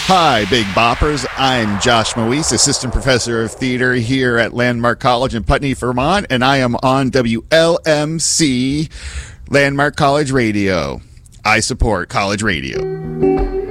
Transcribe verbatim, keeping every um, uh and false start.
Hi, Big Boppers. I'm Josh Moise, Assistant Professor of Theater here at Landmark College in Putney, Vermont, and I am on W L M C, Landmark College Radio. I support college radio.